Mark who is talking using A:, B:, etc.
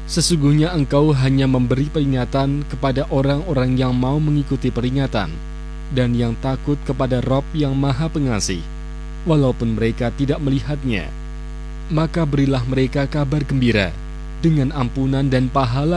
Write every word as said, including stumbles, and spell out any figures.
A: Sesungguhnya engkau hanya memberi peringatan kepada orang-orang yang mau mengikuti peringatan dan yang takut kepada Rabb yang Maha Pengasih, walaupun mereka tidak melihatnya. Maka berilah mereka kabar gembira dengan ampunan dan pahala